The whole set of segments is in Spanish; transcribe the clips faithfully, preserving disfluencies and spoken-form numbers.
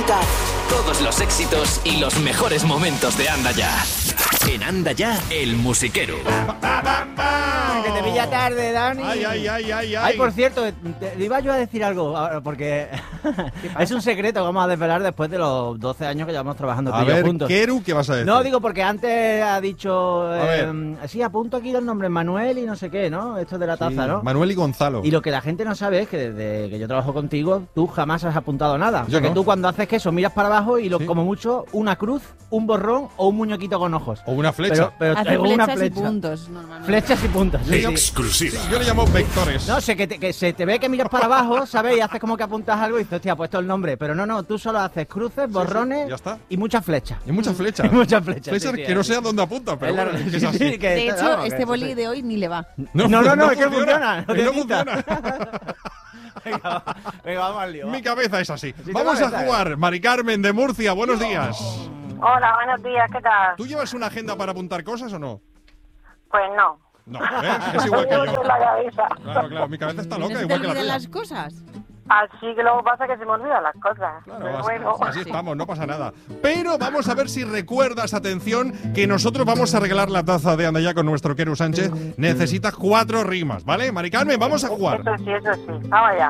musical. Todos los éxitos y los mejores momentos de Anda Ya. En Anda Ya, el musiquero. Que te pilla tarde, Dani. Ay, ay, ay, ay, ay. Ay, por cierto, te, te iba yo a decir algo, ahora, porque es un secreto que vamos a desvelar después de los doce años que llevamos trabajando tú A y yo ver, juntos. Keru, ¿qué vas a decir? No, digo porque antes ha dicho... A ver. Eh, sí, apunto aquí los nombres, Manuel y no sé qué, ¿no? Esto de la taza, Sí, ¿no? Manuel y Gonzalo. Y lo que la gente no sabe es que desde que yo trabajo contigo, tú jamás has apuntado nada. O sea, Yo que no. tú cuando haces que eso, miras para abajo y lo, Sí. como mucho, una cruz, un borrón o un muñequito con ojos. O una flecha. Pero, pero Hace tengo una flechas y flecha. puntos, normalmente. Flechas y puntas. Sí, sí. Exclusiva. Yo le llamo vectores. No, sé que, te- que se te ve que miras para abajo, ¿sabes? Y haces como que apuntas algo y dices, hostia, ha puesto el nombre. Pero no, no, tú solo haces cruces, borrones ya está. y muchas flechas. Y muchas flechas. Y muchas flechas. Flechas sí, sí, que no sí. sé a dónde apuntan, pero Es la- bueno, es que es sí, así. sí, que- De hecho, vamos, que este eso boli sí. de hoy ni le va. No, no, no, es que funciona. No que te no quita. funciona. Venga, va, venga, vamos al lío. va. Mi cabeza es así. te Vamos a cabeza, ¿eh? jugar. Mari Carmen de Murcia, buenos días. Hola, buenos días, ¿qué tal? ¿Tú llevas una agenda para apuntar cosas o no? Pues no. No, ¿ves? Es igual que Tengo yo. en la cabeza. Claro, claro, mi cabeza está ¿No loca, se te igual que la olvidan tuya. las cosas? Así que luego pasa que se me olvidan las cosas. Claro, Pero así, bueno. así estamos, no pasa nada. Pero vamos a ver si recuerdas, atención, que nosotros vamos a regalar la taza de Anda Ya con nuestro Keru Sánchez. Necesita cuatro rimas, ¿vale? Mari Carmen, vamos a jugar. Eso sí, eso sí. Vamos allá.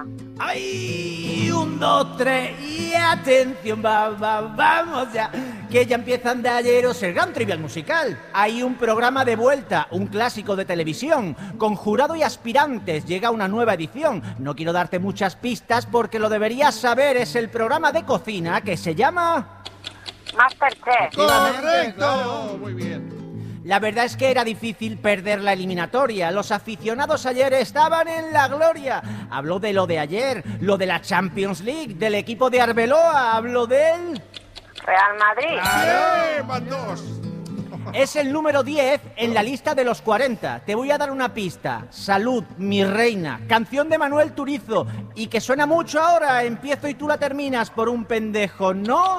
¡Ay! Un, dos, tres y atención, va, va, vamos ya. Que ya empieza Andayeros, el gran trivial musical. Hay un programa de vuelta, un clásico de televisión, con jurado y aspirantes. Llega una nueva edición. No quiero darte muchas pistas porque lo deberías saber. Es el programa de cocina que se llama... Masterchef. ¡Correcto! Muy bien. La verdad es que era difícil perder la eliminatoria. Los aficionados ayer estaban en la gloria. Habló de lo de ayer, lo de la Champions League, del equipo de Arbeloa, habló del... Real Madrid. ¡Eh! ¡Van dos! Es el número diez en la lista de los cuarenta. Te voy a dar una pista. Salud, mi reina. Canción de Manuel Turizo. Y que suena mucho ahora. Empiezo y tú la terminas por un pendejo, ¿no?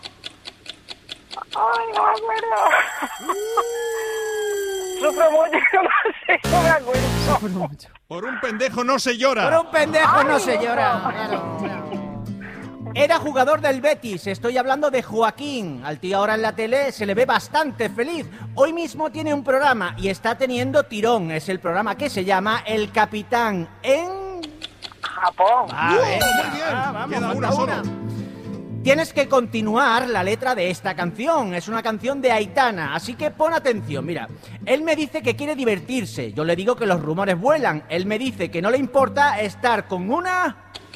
Ay, no me acuerdo. Sufro mucho, no sé, no me acuerdo. Por un pendejo no se llora. Por un pendejo no Ay, se no. llora. Claro, claro. Era jugador del Betis, estoy hablando de Joaquín. Al tío ahora en la tele se le ve bastante feliz. Hoy mismo tiene un programa y está teniendo tirón. Es el programa que se llama El Capitán en... Japón. Ah, Uh, venga, muy bien. ah, vamos, Queda falta una solo. Tienes que continuar la letra de esta canción. Es una canción de Aitana, así que pon atención. Mira, él me dice que quiere divertirse. Yo le digo que los rumores vuelan. Él me dice que no le importa estar con una...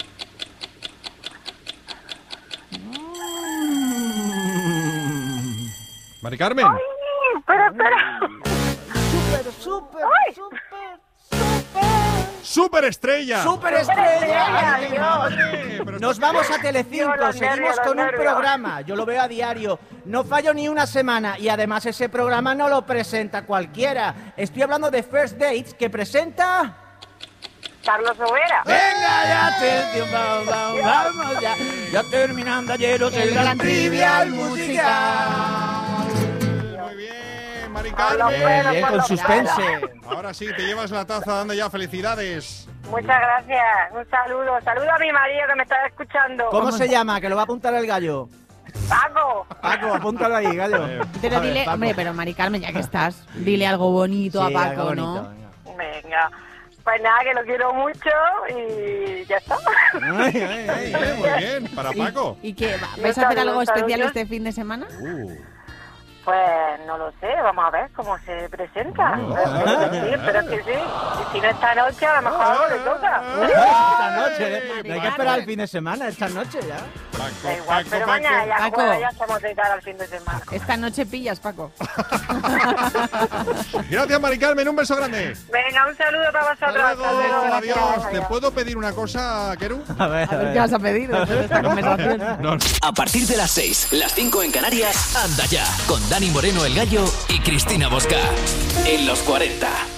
Mari Carmen. Ay, espera, espera. Súper, súper, Ay. súper, súper... ¡Superestrella! ¡Superestrella! Ay, Dios. Pero Nos está- vamos a Telecinco, Dios, los seguimos nervios, con los un nervios. programa, yo lo veo a diario, no fallo ni una semana y además ese programa no lo presenta cualquiera. Estoy hablando de First Dates que presenta... Carlos Overa. Venga ya, atención, vamos, vamos, vamos ya, ya terminando ayer el gran trivial musical. Muy bien, Mari Con los Carmen. pelos, Bien, con con los suspense. pelos. Ahora sí, te llevas la taza dando ya felicidades. Muchas gracias. Un saludo. Saludo a mi marido que me está escuchando. ¿Cómo se llama? Que lo va a apuntar el gallo. Paco. Paco, apúntalo ahí, gallo. Pero A ver, dile, Paco. hombre, pero Mari Carmen, ya que estás, dile algo bonito Sí, a algo Paco, bonito, ¿no? venga. Venga. Pues nada, que lo quiero mucho y ya está. Ay, ay, ay. Muy bien, muy bien. Para Paco. ¿Y qué? va- Un ¿Vais a hacer saludo, algo un saludo. especial este fin de semana? Uh. Pues no lo sé, vamos a ver cómo se presenta. Ah. Espero que sí, espero que sí. Y si no esta noche, a lo mejor algo le toca. Esta noche, ¿eh? Mari No hay que esperar Carmen. el fin de semana, esta noche ya. Paco, Da igual, Paco, pero Paco. mañana ya, Paco. juega, ya estamos de cara al fin de semana. Esta noche pillas, Paco. Gracias, Mari Carmen. Un beso grande. Venga, un saludo para Hasta vosotros. luego. Hasta luego. Adiós. Gracias. ¿Te puedo pedir una cosa, Keru? A ver, A ver qué vas a pedir después de esta conversación. No, A partir de las seis, las cinco en Canarias, Anda Ya, con Dani Moreno el Gallo y Cristina Bosca. En los cuarenta.